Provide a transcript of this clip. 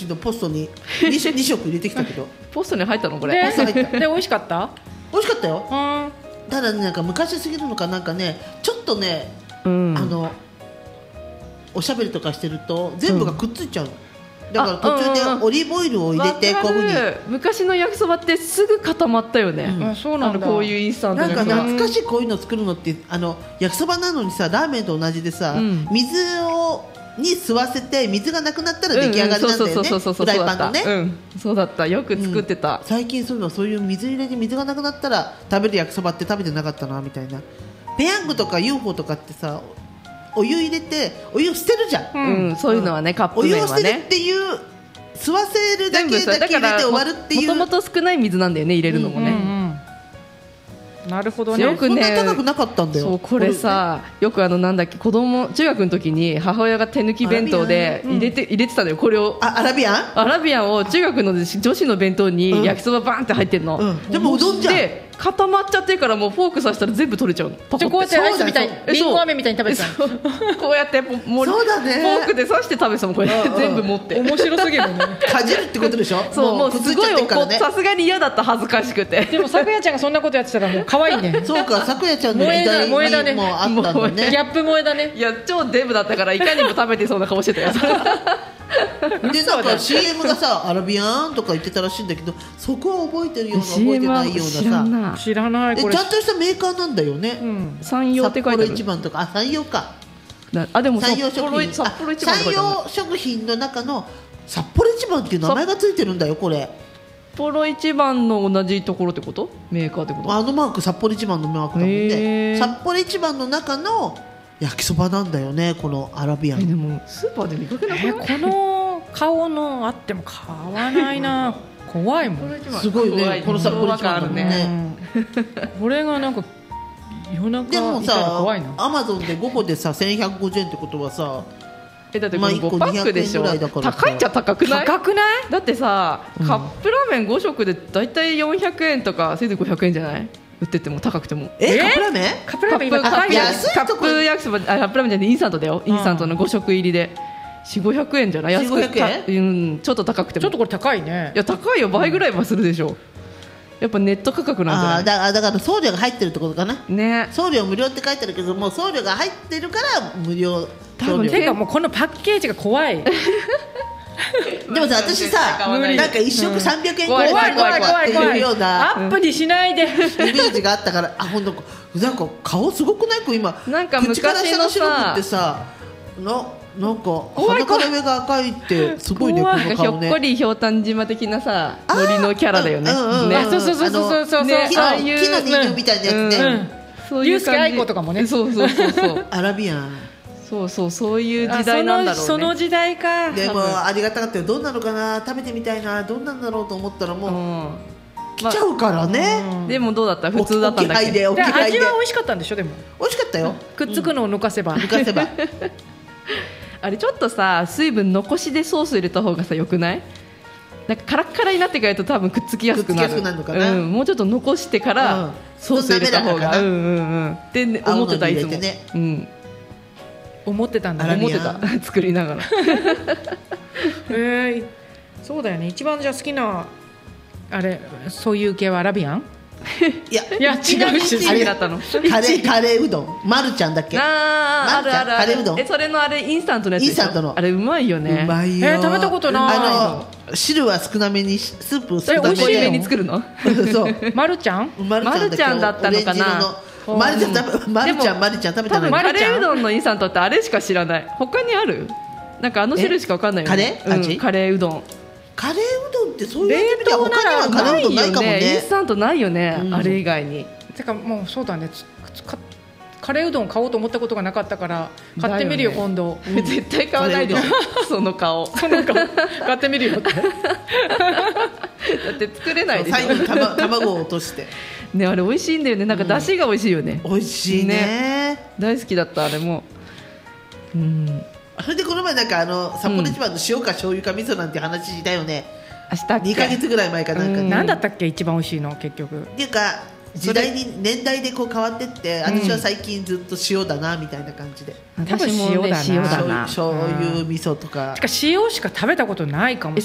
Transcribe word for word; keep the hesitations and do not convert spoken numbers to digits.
昨日ポストに 2, 食に食入れてきたけどポストに入ったのこれ。 でポスト入ったで美味しかった？ 美味しかったよ。 うんただねなんか昔すぎるのかなんかねちょっとね、 うん、 あのおしゃべりとかしてると全部がくっついちゃうの、うん、だから途中でオリーブオイルを入れてこういう風に昔の焼きそばってすぐ固まったよね、 うん、あそうなんだ。 こういうインスタントなんかの懐かしいこういうの作るのってあの焼きそばなのにさラーメンと同じでさ、うん、水をに吸わせて水がなくなったら出来上がりなんだよねフライパンのね、 うん、そうだったよく作ってた、 うん、最近そういうのそういう水入れに水がなくなったら食べる焼きそばって食べてなかったなみたいな。ペヤングとか ユーフォー とかってさお湯入れてお湯捨てるじゃん、 うんうん、そういうのはね、カップ麺はねお湯を捨てるっていう吸わせるだけだけ入れて終わるっていう。 もともと少ない水なんだよね入れるのもね、 うんうんうん、なるほどね。 よくねそんな高くなかったんだよ。 そうこれさよくあのなんだっけ子供中学の時に母親が手抜き弁当で入れて、うん、入れてたのよこれを。 あアラビアンアラビアンを中学の女子の弁当に焼きそばバーンって入ってるの、 うんうん、でもうどんじゃんで固まっちゃってるからもうフォーク刺したら全部取れちゃうの。 じゃこうやってアイスみたいにリンゴ飴みたいに食べてたの。 こうやってもそうだ、ね、 フォークで刺して食べてたもんこれ全部持って面白すぎるねかじるってことでしょ。 そうもうすごい怒ってさすがに嫌だった恥ずかしくて。 でもさくやちゃんがそんなことやってたらもう可愛いねそうかさくやちゃんの時代にもあったんだね。 ギャップ萌えだね。 いや超デブだったからいかにも食べてそうな顔してたよでなんか シーエム がさアラビアンとか言ってたらしいんだけどそこは覚えてるような覚えてないようなさ知らないこれちゃんとしたメーカーなんだよね、 うん、 山陽って書いてある。 札幌一番とかあ山陽かあでも山陽食品札幌一番山陽食品の中の札幌一番っていう名前がついてるんだよこれ。 札幌一番の同じところってことメーカーってこと。 あのマーク札幌一番のマークだもんね。札幌一番の中の焼きそばなんだよねこのアラビアン。 えでもスーパーで見かけなくない？ えこの顔のあっても買わないな怖いもん。 すごいねこの札幌一番だもんね、 うん、これがなんか夜中でもいたらさ怖いな。 アマゾンでごこでさせんひゃくごじゅうえんってことはさえだってこれごパックでしょ、 まあ、いっこにひゃくえんぐらいだからさ高いっちゃ高くない？ 高くないだってさカップラーメンご食でだいたいよんひゃくえんとかせいぜいごひゃくえんじゃない？売ってても高くても。 ええカップラーメンカップラーメン今高いよ。 カップ焼きそばあカップラーメンじゃないインスタントだよ。インスタントのご食入りでよんひゃくごひゃくえんじゃない？安くよんひゃくごひゃくえん、 うん、ちょっと高くてもちょっとこれ高いね。 いや高いよ倍ぐらいはするでしょ。やっぱネット価格なんじゃない？ あだだから送料が入ってるってことかな。 ね送料無料って書いてあるけどもう送料が入ってるから無料送料。 てかもうこのパッケージが怖いでもさ私さなんか一食さんびゃくえんくらい怖い怖い怖いって怖いいうようなアップにしないでイメージがあったからあほんとなんか顔すごくない？今なんか口から下が昔のさ白くってさななんか鼻から上が赤いってすごいねこのひょ顔ね。 っこりひょうたん島的なさノリのキャラだよね。 うんうんうんねあそうそうそうそうそうそう木のねああいう木の人形みたいなやつね、 うんそういう感じ。 ユースケ愛子とかもねそうそうそうそうアラビアンそうそうそういう時代なんだろうね。 あその、その時代か。 でもありがたかったよ。どんなのかな食べてみたいなどんなんだろうと思ったらもう、 うん来ちゃうからね、 まあ、でもどうだった普通だったんだっけ？ 置き配で置き配で味は美味しかったんでしょ？でも美味しかったよ。 くっつくのを抜かせば、 うん、抜かせばあれちょっとさ水分残しでソース入れた方がさよくない？なんかカラッカラになってからと多分くっつきやすくなる。 くっつきやすくなるのかな、 うん、もうちょっと残してからソース入れた方が、うんうんうんって思ってたいつも、 ね、 うん、 思ってたんだね。 思ってた作りながらえー、そうだよね。一番じゃあ好きなあれそういう系はアラビアン？ いやいや違うしあれだったのカレーカレーうどんまるちゃんだっけ？ ああるあるあるカレーうどん。 えそれのあれインスタントのやつでしょ？ インスタントのあれうまいよね。 うまいよ。 えー、食べたことない。 あの汁は少なめにスープ少なめで美味しいめに作るの？ そうまるちゃん？ まるちゃんだったのかな。 まるちゃん食べまるちゃんまるちゃん食べたの？ 多分カレーうどんのインスタントってあれしか知らない。他にある？なんかあの種類しかわかんないよね。 カレー味？ うん、カレーうどん。 カレーうどんってそういう意味では他にはカレーうどんないかもね。 インスタントないよね、 うん、 あれ以外に。 てかもうそうだね。カレーうどん買おうと思ったことがなかったから買ってみるよ、 ね、 今度、 うん、絶対買わないでしょその顔その顔買ってみるよってだって作れないでしょ。 最後に卵を落としてね、あれ美味しいんだよね。なんか出汁が美味しいよね、 うん、美味しい ね, ね大好きだったあれも。うんそれでこの前なんかあの札幌一番の塩か醤油か味噌なんて話したよね、 うん、 にかげつぐらい前かなんか、うん、 何だったっけ一番美味しいの結局っていうか時代に年代でこう変わってって、私は最近ずっと塩だなみたいな感じで、 多分塩だな、 塩だな醤油味噌とか。 てか塩しか食べたことないかもしれない。